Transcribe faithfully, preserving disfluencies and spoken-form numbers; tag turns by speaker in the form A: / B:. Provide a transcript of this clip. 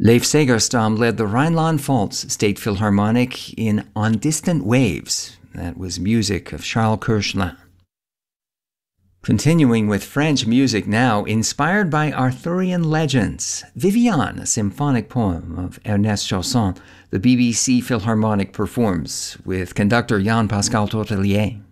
A: Leif Segerstam led the Rhineland-Pfalz State Philharmonic in On Distant Waves. That was music of Charles Koechlin. Continuing with French music now, inspired by Arthurian legends, Viviane, a symphonic poem of Ernest Chausson, the B B C Philharmonic performs with conductor Jean-Pascal Tortelier.